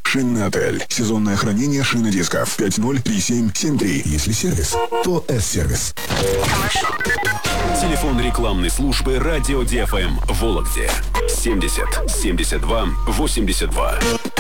Шинный отель. Сезонное хранение шинодисков. 503773. Если сервис, то С-сервис. Телефон рекламной службы «Радио ДФМ» в Вологде. 70 72 82.